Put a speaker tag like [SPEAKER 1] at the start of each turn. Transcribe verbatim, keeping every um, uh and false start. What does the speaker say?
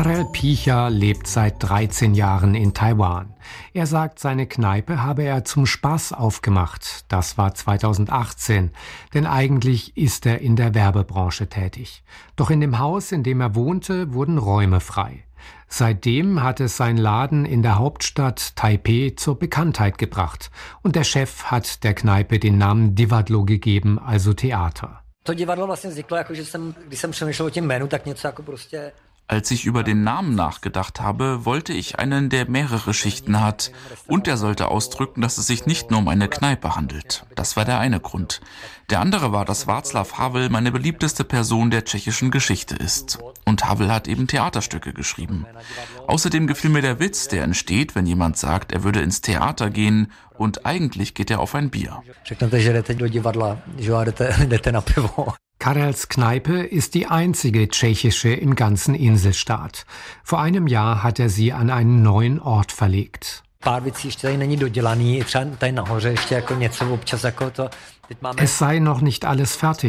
[SPEAKER 1] Karel Picha lebt seit dreizehn Jahren in Taiwan. Er sagt, seine Kneipe habe er zum Spaß aufgemacht. Das war zweitausendachtzehn, denn eigentlich ist er in der Werbebranche tätig. Doch in dem Haus, in dem er wohnte, wurden Räume frei. Seitdem hat es sein Laden in der Hauptstadt Taipeh zur Bekanntheit gebracht. Und der Chef hat der Kneipe den Namen Divadlo gegeben, also Theater.
[SPEAKER 2] Als ich über den Namen nachgedacht habe, wollte ich einen, der mehrere Schichten hat. Und er sollte ausdrücken, dass es sich nicht nur um eine Kneipe handelt. Das war der eine Grund. Der andere war, dass Václav Havel meine beliebteste Person der tschechischen Geschichte ist. Und Havel hat eben Theaterstücke geschrieben. Außerdem gefiel mir der Witz, der entsteht, wenn jemand sagt, er würde ins Theater gehen und eigentlich geht er auf ein Bier.
[SPEAKER 1] Karels Kneipe ist die einzige tschechische im ganzen Inselstaat. Vor einem Jahr hat er sie an einen neuen Ort verlegt. Es sei noch nicht alles fertig.